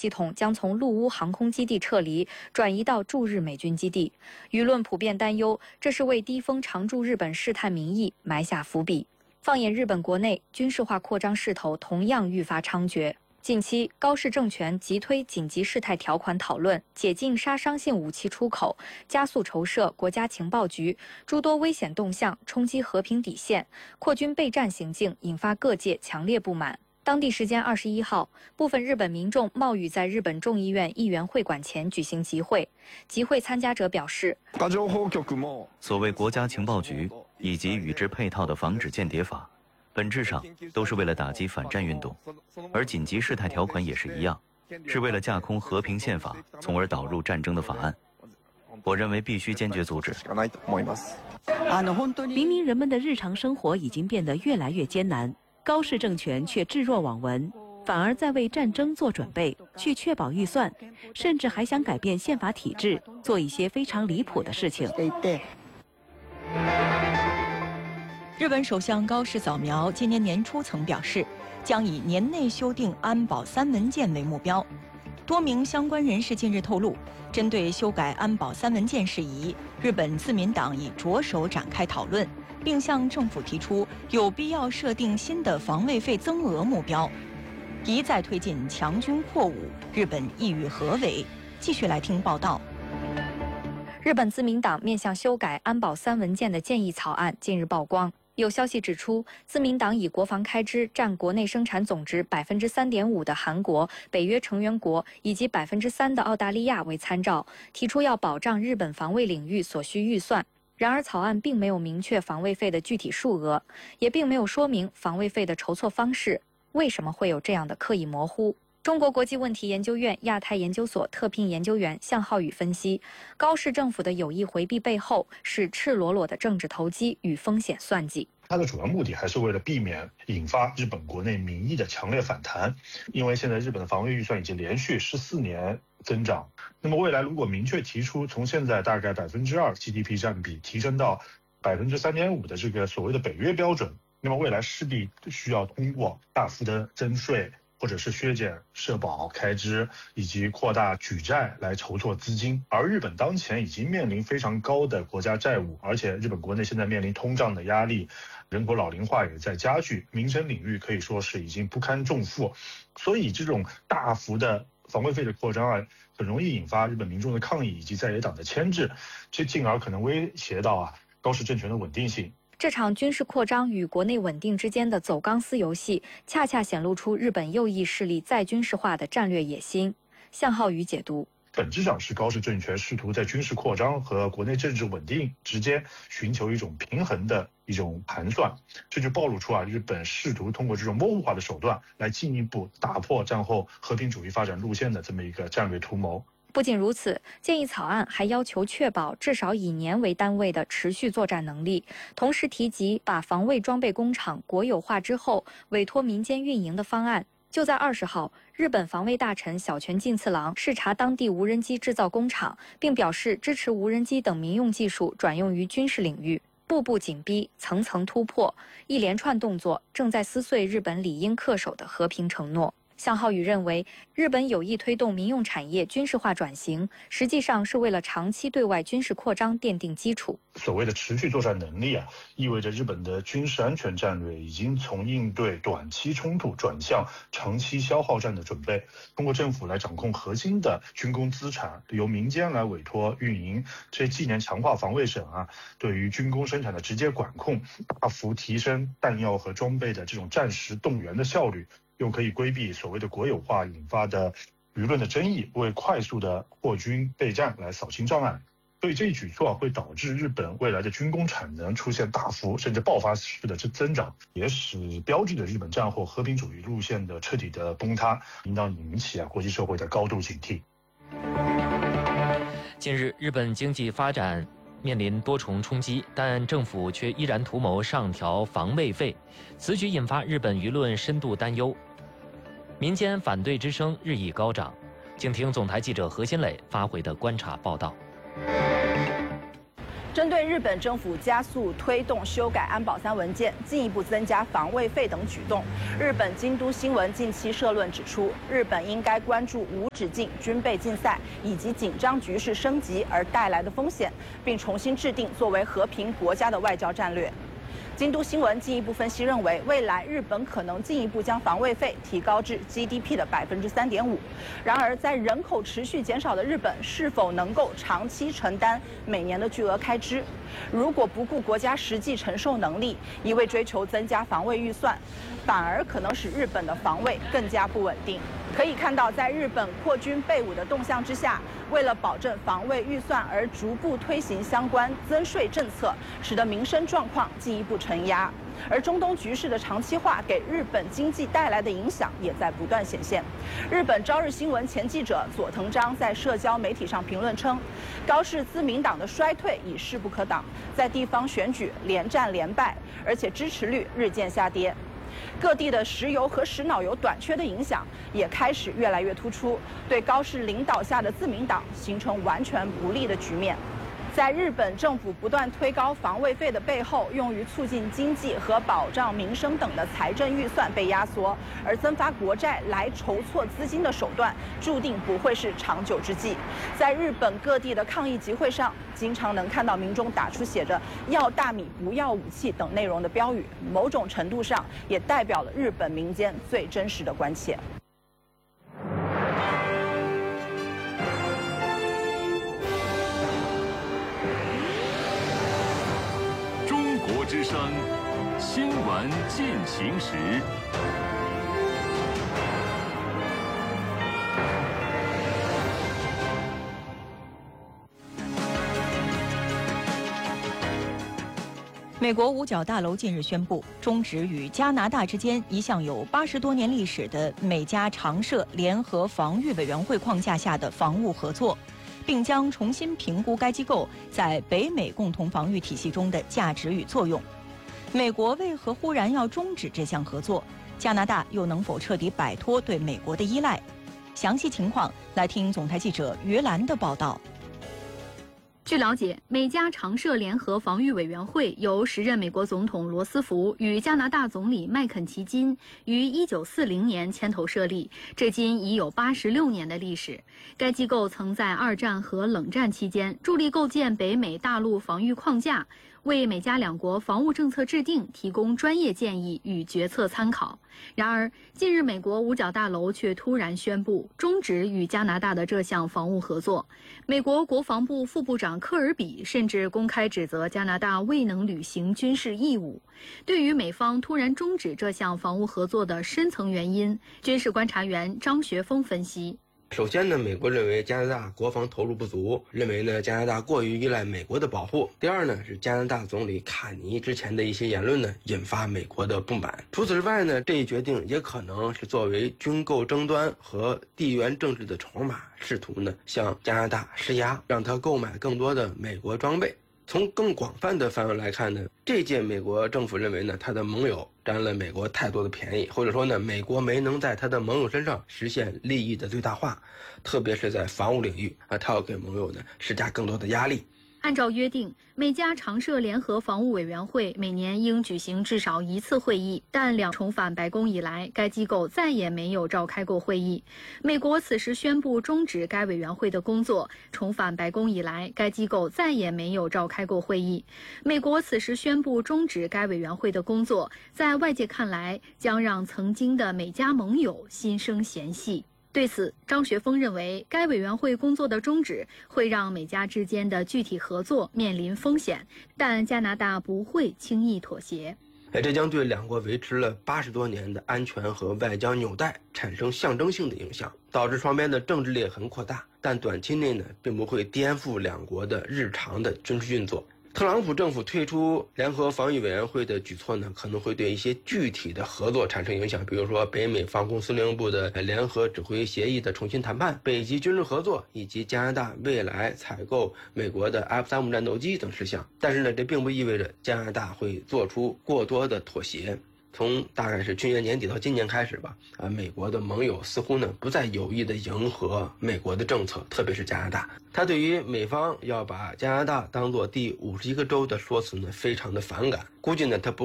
系统将从陆乌航空基地撤离，转移到驻日美军基地。舆论普遍担忧，这是为低风常驻日本试探民意埋下伏笔。放眼日本国内，军事化扩张势头同样愈发猖獗。近期，高市政权急推紧急事态条款讨论，解禁杀伤性武器出口，加速筹设国家情报局，诸多危险动向冲击和平底线，扩军备战行径引发各界强烈不满。当地时间21号，部分日本民众冒雨在日本众议院议员会馆前举行集会。集会参加者表示， 所谓国家情报局以及与之配套的防止间谍法，本质上都是为了打击反战运动，而紧急事态条款也是一样，是为了架空和平宪法，从而导入战争的法案。我认为必须坚决阻止。 明明人们的日常生活已经变得越来越艰难，高市政权却置若罔闻，反而在为战争做准备，去确保预算，甚至还想改变宪法体制，做一些非常离谱的事情。 日本首相高市早苗今年年初曾表示，将以年内修订安保3文件为目标。多名相关人士近日透露，针对修改安保3文件事宜，日本自民党已着手展开讨论，并向政府提出有必要设定新的防卫费增额目标，一再推进强军扩武。日本意欲何为？继续来听报道。 日本自民党面向修改安保3文件的建议草案近日曝光。有消息指出，自民党以国防开支占国内生产总值3.5%的韩国、北约成员国以及3%的澳大利亚为参照，提出要保障日本防卫领域所需预算。然而，草案并没有明确防卫费的具体数额，也并没有说明防卫费的筹措方式。为什么会有这样的刻意模糊？中国国际问题研究院亚太研究所特聘研究员向浩宇分析，高市政府的有意回避背后是赤裸裸的政治投机与风险算计。 它的主要目的还是为了避免引发日本国内民意的强烈反弹，因为现在日本的防卫预算已经连续14年增长。那么未来如果明确提出从现在大概2% GDP 占比提升到3.5%的这个所谓的北约标准，那么未来势必需要通过大幅的增税，或者是削减社保开支以及扩大举债来筹措资金。而日本当前已经面临非常高的国家债务，而且日本国内现在面临通胀的压力，人口老龄化也在加剧，民生领域可以说是已经不堪重负。所以这种大幅的防卫费的扩张啊，很容易引发日本民众的抗议以及在野党的牵制，这进而可能威胁到高市政权的稳定性。 这场军事扩张与国内稳定之间的走钢丝游戏，恰恰显露出日本右翼势力再军事化的战略野心。向浩宇解读， 本质上是高市政权试图在军事扩张和国内政治稳定之间寻求一种平衡的一种盘算，这就暴露出日本试图通过这种模糊化的手段来进一步打破战后和平主义发展路线的这么一个战略图谋。 不仅如此，建议草案还要求确保至少以年为单位的持续作战能力，同时提及把防卫装备工厂国有化之后委托民间运营的方案。就在20号，日本防卫大臣小泉进次郎视察当地无人机制造工厂，并表示支持无人机等民用技术转用于军事领域。步步紧逼，层层突破，一连串动作正在撕碎日本理应恪守的和平承诺。向浩宇认为，日本有意推动民用产业军事化转型，实际上是为了长期对外军事扩张奠定基础。 所谓的持续作战能力意味着日本的军事安全战略已经从应对短期冲突转向长期消耗战的准备。通过政府来掌控核心的军工资产，由民间来委托运营，这既能强化防卫省对于军工生产的直接管控，大幅提升弹药和装备的这种战时动员的效率，又可以规避所谓的国有化引发的舆论的争议，为快速的扩军备战来扫清障碍。所以这一举措会导致日本未来的军工产能出现大幅甚至爆发式的增长，也使标志着日本战后和平主义路线的彻底的崩塌，应当引起国际社会的高度警惕。 近日，日本经济发展面临多重冲击，但政府却依然图谋上调防卫费，此举引发日本舆论深度担忧，民间反对之声日益高涨。请听总台记者何新磊发回的观察报道。 针对日本政府加速推动修改安保3文件，进一步增加防卫费等举动，日本京都新闻近期社论指出，日本应该关注无止境军备竞赛以及紧张局势升级而带来的风险，并重新制定作为和平国家的外交战略。京都新闻进一步分析认为，未来日本可能进一步将防卫费提高至 GDP 的3.5%。然而，在人口持续减少的日本，是否能够长期承担每年的巨额开支？如果不顾国家实际承受能力，一味追求增加防卫预算，反而可能使日本的防卫更加不稳定。可以看到，在日本扩军备武的动向之下，为了保证防卫预算而逐步推行相关增税政策，使得民生状况进一步承压。而中东局势的长期化给日本经济带来的影响也在不断显现。日本朝日新闻前记者佐藤章在社交媒体上评论称，高市自民党的衰退已势不可挡，在地方选举连战连败，而且支持率日渐下跌。各地的石油和石脑油短缺的影响也开始越来越突出，对高市领导下的自民党形成完全不利的局面。在日本政府不断推高防卫费的背后，用于促进经济和保障民生等的财政预算被压缩，而增发国债来筹措资金的手段，注定不会是长久之计。在日本各地的抗议集会上，经常能看到民众打出写着“要大米不要武器”等内容的标语，某种程度上也代表了日本民间最真实的关切。 之声新闻进行时。 美国五角大楼近日宣布，终止与加拿大之间一向有80多年历史的美加常设联合防御委员会框架下的防务合作，并将重新评估该机构在北美共同防御体系中的价值与作用。美国为何忽然要终止这项合作？加拿大又能否彻底摆脱对美国的依赖？详细情况来听总台记者于兰的报道。 据了解，美加常设联合防御委员会由时任美国总统罗斯福与加拿大总理麦肯齐金于1940年牵头设立，至今已有86年的历史。该机构曾在2战和冷战期间助力构建北美大陆防御框架，为美加两国防务政策制定提供专业建议与决策参考。然而，近日美国五角大楼却突然宣布终止与加拿大的这项防务合作。美国国防部副部长科尔比甚至公开指责加拿大未能履行军事义务。对于美方突然终止这项防务合作的深层原因，军事观察员张学峰分析。 首先呢，美国认为加拿大国防投入不足，认为呢加拿大过于依赖美国的保护。第二呢，是加拿大总理卡尼之前的一些言论呢，引发美国的不满。除此之外呢，这一决定也可能是作为军购争端和地缘政治的筹码，试图呢向加拿大施压，让他购买更多的美国装备。从更广泛的范围来看呢，这届美国政府认为呢，他的盟友占了美国太多的便宜，或者说呢，美国没能在他的盟友身上实现利益的最大化，特别是在防务领域啊，他要给盟友呢施加更多的压力。 按照约定，美加常设联合防务委员会每年应举行至少1次会议，但重返白宫以来，该机构再也没有召开过会议。美国此时宣布终止该委员会的工作，重返白宫以来，该机构再也没有召开过会议。美国此时宣布终止该委员会的工作，在外界看来，将让曾经的美加盟友心生嫌隙。对此，张学峰认为，该委员会工作的终止会让美加之间的具体合作面临风险，但加拿大不会轻易妥协。 这将对两国维持了80多年的安全和外交纽带产生象征性的影响，导致双边的政治裂痕扩大，但短期内呢，并不会颠覆两国的日常的军事运作。特朗普政府退出联合防御委员会的举措呢，可能会对一些具体的合作产生影响，比如说北美防空司令部的联合指挥协议的重新谈判、北极军事合作以及加拿大未来采购美国的 F-35战斗机等事项。但是呢，这并不意味着加拿大会做出过多的妥协。 从大概是去年年底到今年开始吧，美国的盟友似乎呢不再有意的迎合美国的政策，特别是加拿大。他对于美方要把加拿大当作第51个州的说辞呢，非常的反感。估计呢他不